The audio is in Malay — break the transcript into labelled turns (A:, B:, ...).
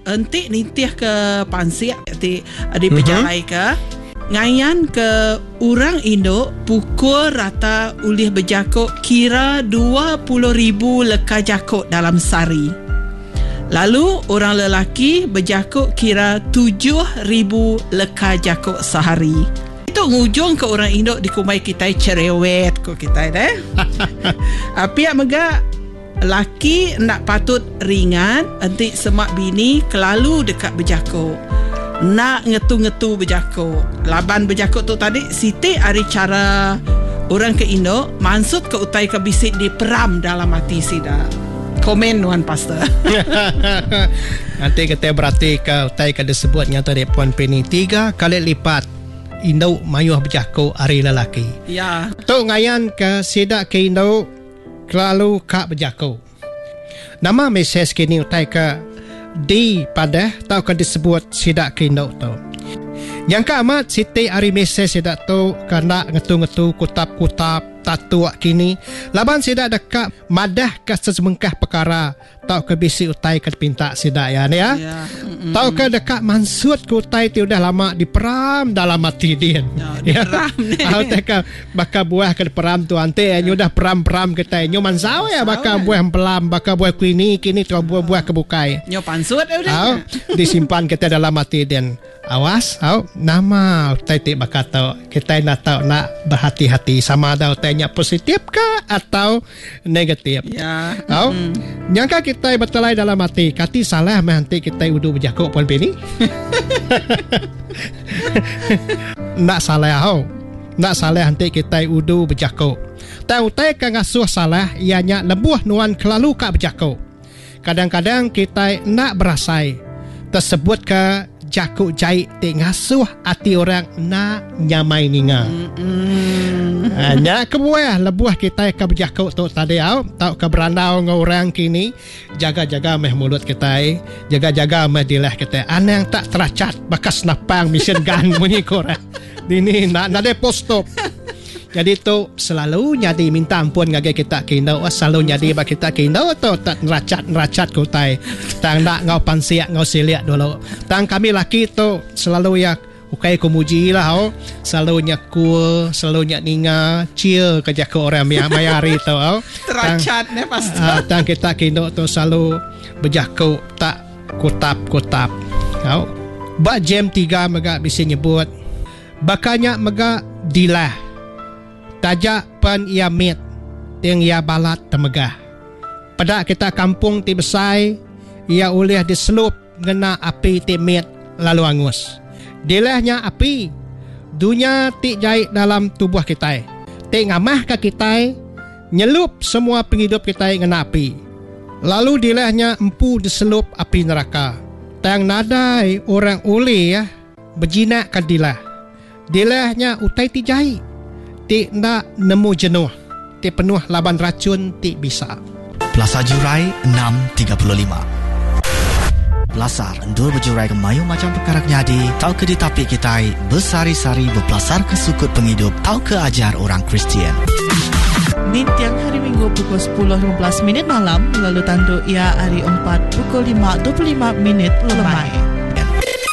A: entik nitih ke pansiak di pejalai ke ngayan ke orang Indo pukul rata ulih berjakuk kira 20,000 leka jakuk dalam sehari. Lalu orang lelaki berjakuk kira 7,000 leka jakuk sehari. Itu ngujung ke orang Indo dikumai kita cerewet ko kita deh. Api mega laki nak patut ringan entik semak bini kelalu dekat berjakuk. Nak ngetu-ngetu berjakuk. Laban berjakuk tu tadi Siti hari cara orang ke Indo maksud ke utai ke bisik di peram dalam hati sida. Komen Wan Pastor.
B: Nanti kita berarti ke utai ke disebut nyata di Puan Penny 3 kali lipat Indo mayuh berjakuk hari lelaki.
A: Ya.
B: Tu ngayan ke sida ke Indo kelalu kak berjakuk. Nama mesej kini utai ke di pada tau kan disebut sidak kindo tu. Yang keamat Siti hari mesej sidak tu kena ngetu-ngetu kutap-kutap tatu kini. Laban sidak dekat madah ke sesengkah perkara tau ke bisi utai ke pinta sidak ya. Tau ke dekat mansud ke utai ti udah lama diperam dalam hati dia. Ya. Tahu tak bakal buah ke peram tu ante nyo dah peram-peram kita nyo mansau ya bakal buah pelam bakal buah kini tu buah kebukai.
A: Nyo pansud udah.
B: Disimpan kita dalam hati dia. Awas, nama utai ti bakal tahu kita nak tahu nak berhati-hati sama ada utainya positif ke atau negatif.
A: Ya.
B: Nyangka kita bertelai dalam hati kati salah nanti kita udah berjakuk Puan Penny. Nak salah nak salah nanti kita udah berjakuk. Tahu utai kan ngasuh salah ianya lebuh nuan kelalu kak berjakuk. Kadang-kadang kita nak berasai tersebut ke jakuk jahit te ngasuh hati orang nak nyamai ninga. Hanya kebuah lebuah kita ke berjakuk tu tadi tau ke berandau dengan orang kini jaga-jaga meh mulut kita jaga-jaga meh dilah kita anang tak teracat bakas napang mission gun bunyi korang ini nak ada post stop. Jadi tu selalu nyadi minta ampun ngage kita kino selalu nyadi bagi kita kino tu tak neracat kutai tang nak ngau pansiak ngau siliak dulu tang kami laki tu selalu ya ukai kumuji lah selalu nyakul selalu nyak ninga cia kerja ke orang mayari tu
A: teracat ne pasti
B: tang kita kino tu selalu berjaku tak kutap bak jam 3 mega bisa nyebut bakanya mega dilah tajak pen ia mit yang ia balat temegah. Pada kita kampung ti besai ia oleh diselup ngena api ti mit lalu angus. Dilahnya api dunia ti jahit dalam tubuh kita. Ti ngamah ke kita nyelup semua penghidup kita ngena api. Lalu dilahnya empu diselup api neraka. Tang nadai orang oleh ya berjinak ke dilah. Dilahnya utai ti jahit. Ti nak nemu jenuh. Ti penuh laban racun ti bisa.
C: Plaza Jurai 6.35. Belasar endur berjurai ke mayu macam perkara nyadi. Tau ke ditapi kita bersari-sari berpelasar ke sukut penghidup. Tau ke ajar orang Kristian.
D: Ni tiang hari Minggu pukul 10.15 malam. Lalu tandu ia hari 4 pukul 5.25 lemai.